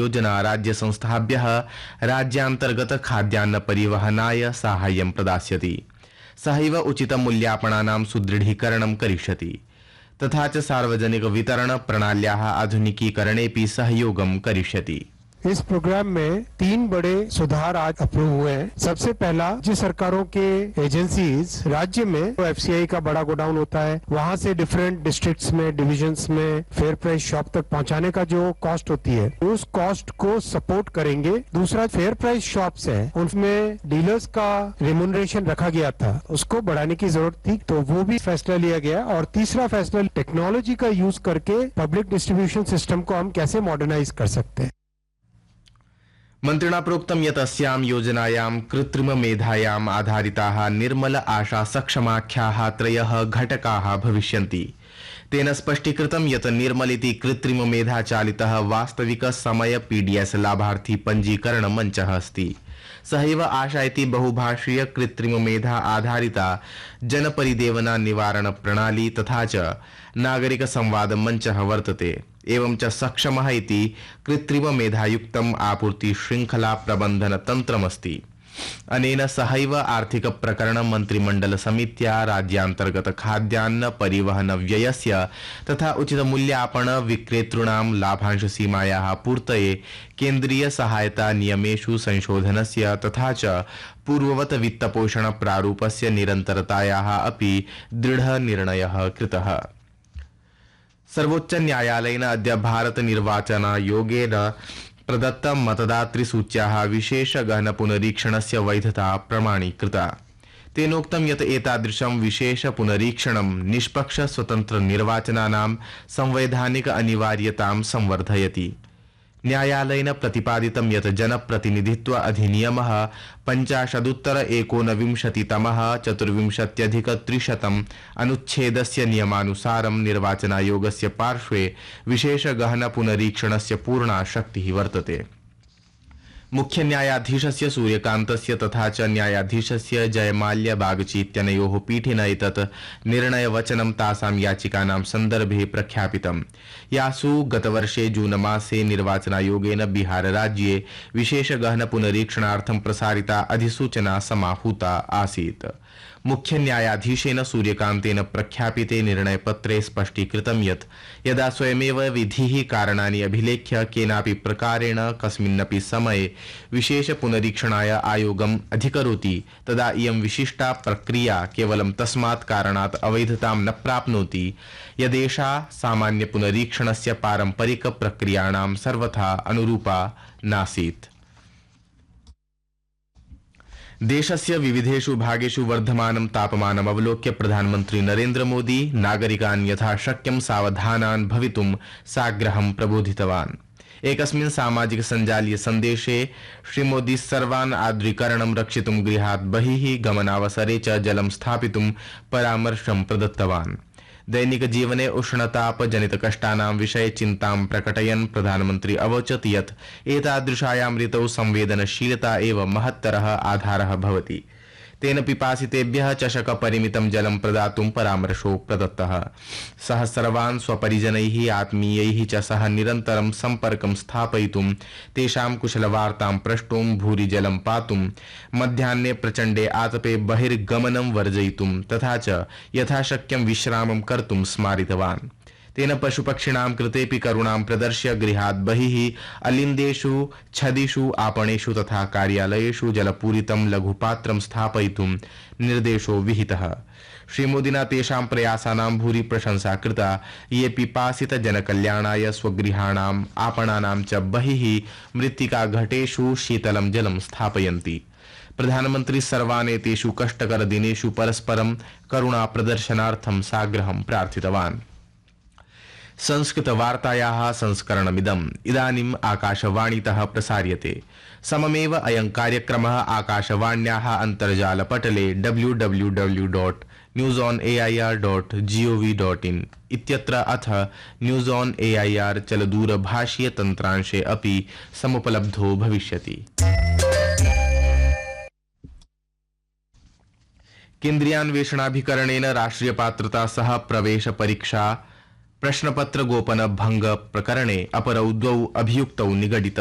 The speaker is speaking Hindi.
योजना राज्यसंस्थाभ्यः राज्यान्तर्गत खाद्यान्न परिवहनाय साहाय्यं प्रदास्यति। सहैव उचितमूल्यापणानां सुदृढीकरणं करिष्यति तथा च सार्वजनिक वितरण प्रणाल्याः आधुनिकीकरणेऽपि सहयोगं करिष्यति। इस प्रोग्राम में 3 बड़े सुधार आज अप्रूव हुए हैं। सबसे पहला, राज्य सरकारों के एजेंसीज राज्य में एफसीआई का बड़ा गोडाउन होता है, वहां से डिफरेंट डिस्ट्रिक्ट्स में, डिविजन्स में फेयर प्राइस शॉप तक पहुंचाने का जो कॉस्ट होती है उस कॉस्ट को सपोर्ट करेंगे। दूसरा, फेयर प्राइस शॉप्स है उनमें डीलर्स का रेम्यूनरेशन रखा गया था, उसको बढ़ाने की जरूरत थी, तो वो भी फैसला लिया गया। और तीसरा फैसला, टेक्नोलॉजी का यूज करके पब्लिक डिस्ट्रीब्यूशन सिस्टम को हम कैसे मॉडर्नाइज कर सकते हैं। मन्त्रिणा प्रोक्तं यत् अस्यां योजनायां कृत्रिम मेधायाम् आधारिताः निर्मल आशा सक्षमाख्याः 3 घटकाः भविष्यन्ति। तेन स्पष्टीकृतं यत् निर्मल इति कृत्रिम मेधा चालितः वास्तविक समय पीडीएस लाभार्थी पंजीकरण मञ्चः अस्ति। सहैव आशा इति बहुभाषीय कृत्रिम मेधा आधारिता जनपरिदेवना निवारण प्रणाली तथा च नागरिक संवाद मञ्चः वर्तते। एवं च सक्षमः इति कृत्रिम मेधायुक्तम् आपूर्ति श्रृंखला प्रबंधन तंत्रमस्ति। अनेन सहैव आर्थिक प्रकरण मंत्रिमंडल समित्या राज्यांतर्गत खाद्यान्न परिवहन व्ययस्य तथा उचित मूल्यापन विक्रेतॄणां लाभांश सीमायाः पूर्तये केन्द्रीय सहायता नियमेषु संशोधनस्य तथा च पूर्ववत वित्तपोषण प्रारूपस्य निरन्तरतायाः अपि दृढ निर्णयः कृतः। सर्वोच्च न्यायालयेन अद्य भारत निर्वाचन आयोगेन प्रदत्त मतदातृसूच्याः विशेष गहन पुनरीक्षणस्य वैधता प्रमाणीकृता। तेनोक्तं यत् एतादृशं विशेष पुनरीक्षणं निष्पक्ष स्वतंत्र निर्वाचनानां संवैधानिक अनिवार्यतां संवर्धयति। न्यायालयेन प्रतिपादितं यत् जनप्रतिनिधित्व अधिनियमः 50-19 चतुर्विंशत्यधिक-300 अनुच्छेदस्य नियमानुसारं निर्वाचनायोगस्य पार्श्वे विशेष गहन पुनरीक्षणस्य पूर्णा शक्तिः वर्तते। मुख्य न्यायाधीशस्य सूर्यकान्तस्य तथा च न्यायाधीशस्य जयमाल्य बागची इत्यनयोः पीठेन एतत् निर्णयवचनं तासां याचिकानां सन्दर्भे प्रख्यापितम्, यासु गतवर्षे जून मासे निर्वाचनायोगेन बिहार राज्ये विशेष गहन पुनरीक्षणार्थं प्रसारिता अधिसूचना समाहूता आसीत्। मुख्य न्यायाधीशेन सूर्यकान्तेन प्रख्यापिते निर्णयपत्रे स्पष्टीकृतं यत् यदा स्वयमेव विधिः कारणानि अभिलेख्य केनापि प्रकारेण कस्मिन्नपि समये विशेष पुनरीक्षणाय आयोगम् अधिकरोति तदा इयं विशिष्टा प्रक्रिया केवलं तस्मात् कारणात् अवैधतां न प्राप्नोति यदेषा सामान्य पुनरीक्षणस्य पारम्परिक प्रक्रियाणां सर्वथा अनुरूपा नासीत्। देशस्य विविधेषु भागेषु वर्धमानं तापमानम् अवलोक्य प्रधानमन्त्री नरेन्द्र मोदी नागरिकान् यथाशक्यं सावधानान् भवितुं साग्रहं प्रबोधितवान्। एकस्मिन् सामाजिक सञ्जालीय सन्देशे श्रीमोदी सर्वान् आर्द्रीकरणं रक्षितुं गृहात् बहिः गमनावसरे च जलं स्थापितुं परामर्शं प्रदत्तवान्। दैनिक जीवने उष्णताप जनित कष्टानां विषये चिन्तां प्रकटयन् प्रधानमन्त्री अवोचत् यत् एतादृशायां ऋतौ संवेदनशीलता एव महत्तरः आधारः भवति। तेन पिपासितेभ्यः चषक परिमितं जलं प्रदातुं परामर्शो प्रदत्तः। सः सर्वान् स्वपरिजनैः आत्मीयैः च सह निरन्तरं सम्पर्कं स्थापयितुं तेषां कुशलवार्तां प्रष्टुं भूरि जलं पातुं मध्याह्ने प्रचण्डे आतपे बहिर्गमनं वर्जयितुं तथा च यथाशक्यं विश्रामं कर्तुं स्मारितवान्। तेन पशुपक्षिणां कृतेपि करुणां प्रदर्श्य गृहात् बहिः अलिन्देषु छदिषु आपणेषु तथा कार्यालयेषु जलपूरितं लघुपात्रं स्थापयितुं निर्देशो विहितः। श्रीमोदिना तेषां प्रयासानां भूरि प्रशंसा कृता ये पिपासित जनकल्याणाय स्वगृहाणाम् आपणानां च बहिः मृत्तिकाघटेषु शीतलं जलं स्थापयन्ति। प्रधानमन्त्री सर्वान् एतेषु कष्टकर दिनेषु परस्परं करुणा प्रदर्शनार्थं साग्रहं प्रार्थितवान्। संस्कृत वार्तायाः संस्करणमिदम् इदानीम् आकाशवाणीतः प्रसार्यते। सममेव अयं कार्यक्रमः आकाशवाण्याः अन्तर्जालपटले www.newsonair.gov.in इत्यत्र अथ न्यूज़ ऑन एआईआर चलदूरभाषीय तन्त्रांशे अपि समुपलब्धो भविष्यति। केन्द्रीयान्वेषणाभिकरणेन राष्ट्रिय पात्रता सह प्रवेश परीक्षा प्रश्नपत्र गोपन भंग प्रकरणे अपरौ द्वौ अभियुक्तौ निगडित